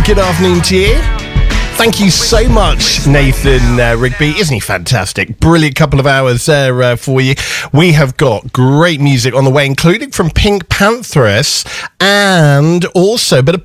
good afternoon to you. Thank you so much, Nathan Rigby. Isn't he fantastic? Brilliant couple of hours there for you. We have got great music on the way, including from Pink Pantheress and also a bit of